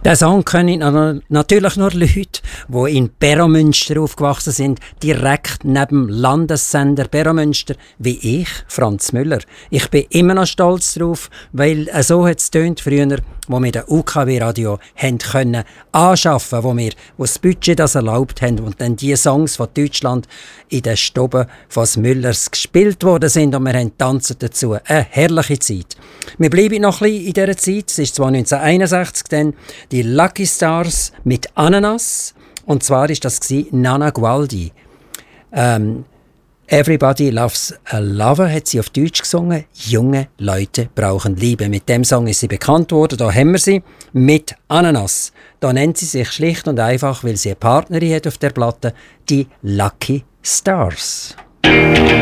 Den Song können natürlich nur Leute, die in Beromünster aufgewachsen sind, direkt neben dem Landessender Beromünster, wie ich, Franz Müller. Ich bin immer noch stolz darauf, weil so hat es tönt früher, wo wir den UKW-Radio können anschaffen, wo das Budget das erlaubt haben und dann die Songs von Deutschland in den Stuben von Müllers gespielt worden sind und wir haben tanzen dazu. Eine herrliche Zeit. Wir bleiben noch ein bisschen in dieser Zeit. Es ist zwar 1961 dann die Lucky Stars mit Ananas und zwar ist das Nana Gualdi. Everybody Loves a Lover hat sie auf Deutsch gesungen. Junge Leute brauchen Liebe. Mit dem Song ist sie bekannt worden. Da haben wir sie mit Ananas. Da nennt sie sich schlicht und einfach, weil sie eine Partnerin hat auf der Platte, die Lucky Stars.